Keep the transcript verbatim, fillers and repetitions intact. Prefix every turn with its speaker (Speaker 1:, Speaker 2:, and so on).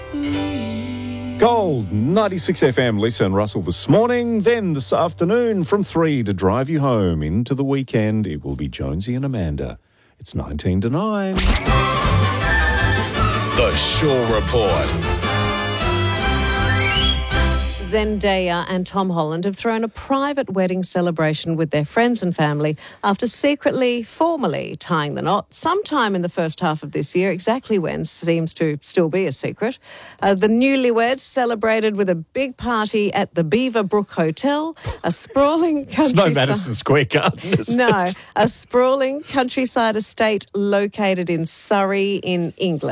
Speaker 1: Gold, ninety-six F M, Lisa and Russell this morning. Then this afternoon from three to drive you home into the weekend, it will be Jonesy and Amanda. It's nineteen to nine.
Speaker 2: The Shaw Report.
Speaker 3: Zendaya and Tom Holland have thrown a private wedding celebration with their friends and family after secretly, formally tying the knot sometime in the first half of this year. Exactly when seems to still be a secret. Uh, the newlyweds celebrated with a big party at the Beaverbrook Hotel, a sprawling countryside...
Speaker 1: It's no Madison Square Garden, is
Speaker 3: No,
Speaker 1: it?
Speaker 3: a sprawling countryside estate located in Surrey in England.